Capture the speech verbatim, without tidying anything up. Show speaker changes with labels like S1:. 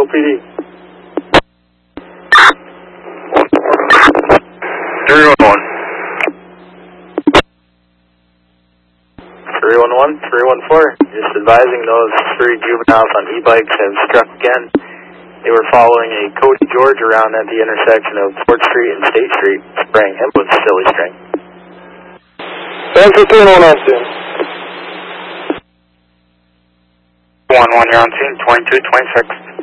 S1: P D.
S2: three one one.
S1: three one one, three one four. Just advising those three juveniles on e-bikes have struck again. They were following a Cody George around at the intersection of fourth Street and State Street, spraying him with silly string.
S3: Thanks for three one on scene.
S2: one one, you're on scene, twenty-two twenty-six.